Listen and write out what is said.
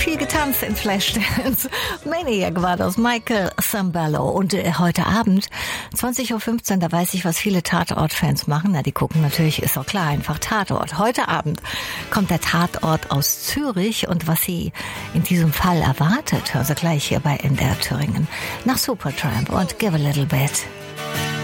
viel getanzt in Flashdance. Maniac war das, Michael Sambello. Und heute Abend, 20.15 Uhr, da weiß ich, was viele Tatort-Fans machen. Na, die gucken natürlich, ist doch klar, einfach Tatort. Heute Abend kommt der Tatort aus Zürich und was sie in diesem Fall erwartet, hören Sie gleich hier bei NDR Thüringen. Nach Supertramp und Give a Little Bit.